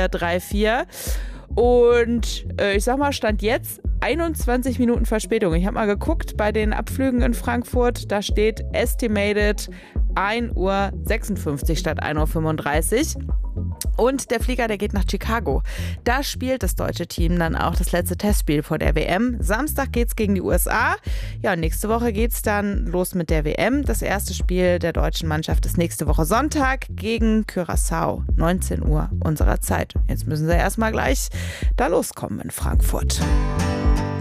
3-4. Und ich sag mal, Stand jetzt 21 Minuten Verspätung. Ich habe mal geguckt bei den Abflügen in Frankfurt, da steht estimated 1:56 Uhr statt 1:35 Uhr. Und der Flieger, der geht nach Chicago. Da spielt das deutsche Team dann auch das letzte Testspiel vor der WM. Samstag geht's gegen die USA. Ja, nächste Woche geht's dann los mit der WM. Das erste Spiel der deutschen Mannschaft ist nächste Woche Sonntag gegen Curaçao, 19 Uhr unserer Zeit. Jetzt müssen sie erstmal gleich da loskommen in Frankfurt.